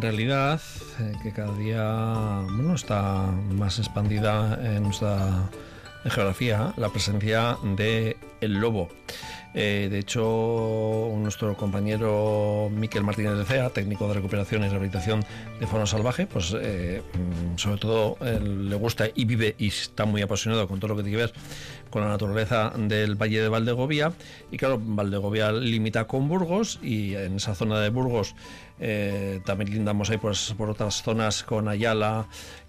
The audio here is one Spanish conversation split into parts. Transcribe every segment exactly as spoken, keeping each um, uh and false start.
realidad eh, que cada día bueno, está más expandida en nuestra geografía, la presencia del lobo. Eh, de hecho, nuestro compañero Miquel Martínez de Cea, técnico de recuperación y rehabilitación de fauna salvaje, pues eh, sobre todo eh, le gusta y vive y está muy apasionado con todo lo que tiene que ver con la naturaleza del Valle de Valdegovía. Y claro, Valdegovía limita con Burgos y en esa zona de Burgos eh, también lindamos ahí pues, por otras zonas con Ayala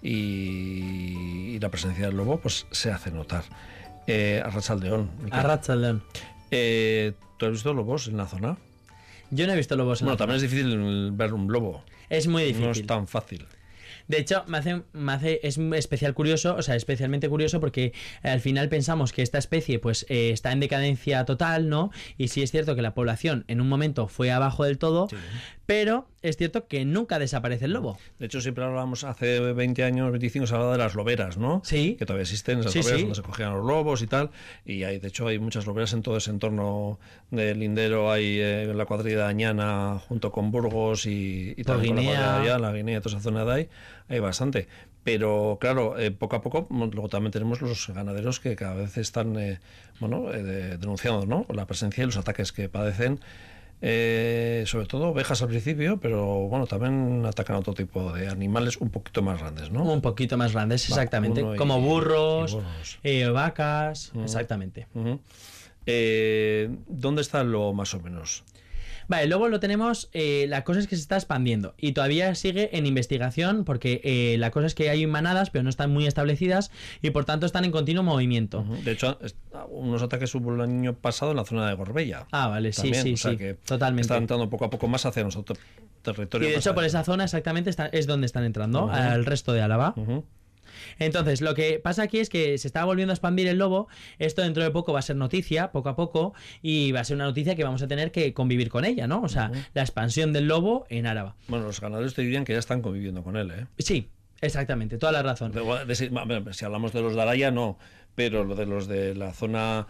y, y la presencia del lobo pues se hace notar. Eh, Arratsaldeon. Arratsaldeon. Eh, ¿Tú has visto lobos en la zona? Yo no he visto lobos en bueno, la zona. Bueno, también es difícil ver un lobo. Es muy difícil. No es tan fácil. De hecho, me hace, me hace, es especial curioso, o sea, especialmente curioso porque al final pensamos que esta especie pues eh, está en decadencia total, ¿no? Y sí es cierto que la población en un momento fue abajo del todo, sí. Pero es cierto que nunca desaparece el lobo. De hecho, siempre hablábamos hace veinte años, veinticinco, se hablaba de las loberas, ¿no? Sí. Que todavía existen esas sí, loberas sí. donde se cogían los lobos y tal. Y hay, de hecho, hay muchas loberas en todo ese entorno del Lindero. Hay eh, en la cuadrilla de Añana, junto con Burgos y, y también con la cuadrilla de allá, la Guinea, toda esa zona de ahí, hay bastante. Pero claro, eh, poco a poco, luego también tenemos los ganaderos que cada vez están eh, bueno, eh, denunciando, ¿no? La presencia y los ataques que padecen. Eh, sobre todo ovejas al principio, pero bueno, también atacan a otro tipo de animales un poquito más grandes, ¿no? Un poquito más grandes, exactamente. Y, como burros, y burros. Eh, vacas, uh-huh. exactamente. Uh-huh. Eh, ¿Dónde está el lobo más o menos? Vale, luego lo tenemos, eh, la cosa es que se está expandiendo y todavía sigue en investigación porque eh, la cosa es que hay manadas pero no están muy establecidas y por tanto están en continuo movimiento. Uh-huh. De hecho, unos ataques hubo el año pasado en la zona de Gorbella. Ah, vale, también, sí, sí, o sea sí, que totalmente. Están entrando poco a poco más hacia nuestro territorio. Y de hecho por esa zona exactamente está, es donde están entrando, uh-huh. al resto de Álava. Uh-huh. Entonces, lo que pasa aquí es que se está volviendo a expandir el lobo. Esto dentro de poco va a ser noticia, poco a poco, y va a ser una noticia que vamos a tener que convivir con ella, ¿no? O sea, uh-huh. la expansión del lobo en Álava. Bueno, los ganaderos te dirían que ya están conviviendo con él, ¿eh? Sí, exactamente, toda la razón. De, de, si, si hablamos de los de Araya, no, pero de los de la zona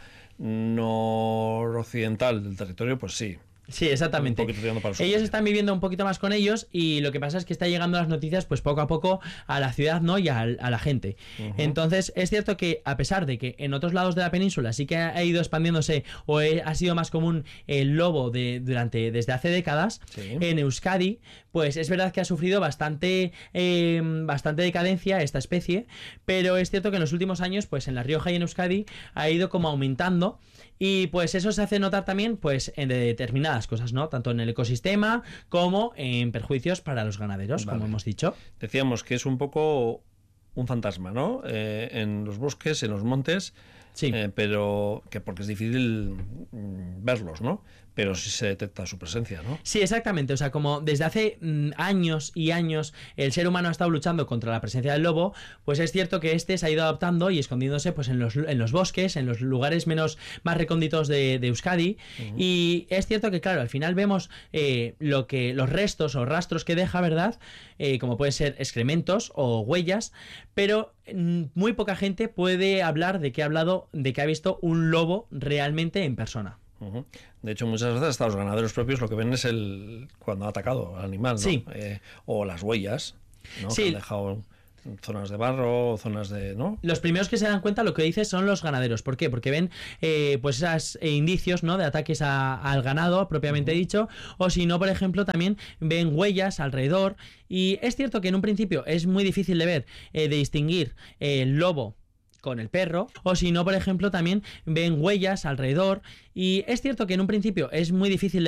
noroccidental del territorio, pues sí. Sí, exactamente. Ellos están viviendo un poquito más con ellos y lo que pasa es que está llegando las noticias pues poco a poco a la ciudad, ¿no? Y a, a la gente. Uh-huh. Entonces es cierto que a pesar de que en otros lados de la península sí que ha ido expandiéndose o he, ha sido más común el lobo de, durante desde hace décadas, sí. En Euskadi pues es verdad que ha sufrido bastante eh, bastante decadencia esta especie, pero es cierto que en los últimos años pues en La Rioja y en Euskadi ha ido como aumentando y pues eso se hace notar también pues en determinadas cosas, ¿no? Tanto en el ecosistema como en perjuicios para los ganaderos, vale. Como hemos dicho. Decíamos que es un poco un fantasma, ¿no? Eh, en los bosques, en los montes, sí. eh, pero que porque es difícil verlos, ¿no? Pero sí se detecta su presencia, ¿no? Sí, exactamente. O sea, como desde hace mm, años y años el ser humano ha estado luchando contra la presencia del lobo, pues es cierto que este se ha ido adaptando y escondiéndose pues en los, en los bosques, en los lugares menos más recónditos de, de Euskadi. Uh-huh. Y es cierto que, claro, al final vemos eh, lo que los restos o rastros que deja, ¿verdad? Eh, como pueden ser excrementos o huellas, pero mm, muy poca gente puede hablar de que ha hablado, de que ha visto un lobo realmente en persona. Uh-huh. De hecho, muchas veces hasta los ganaderos propios lo que ven es el cuando ha atacado al animal, ¿no? Sí. Eh, o las huellas, ¿no? Sí. Que han dejado zonas de barro, zonas de, ¿no? Los primeros que se dan cuenta lo que dices son los ganaderos. ¿Por qué? Porque ven eh, pues esos eh, indicios, ¿no? De ataques a, al ganado, propiamente uh-huh. dicho, o si no, por ejemplo, también ven huellas alrededor. Y es cierto que en un principio es muy difícil de ver, eh, de distinguir eh, el lobo con el perro, o si no, por ejemplo, también ven huellas alrededor. Y es cierto que en un principio es muy difícil de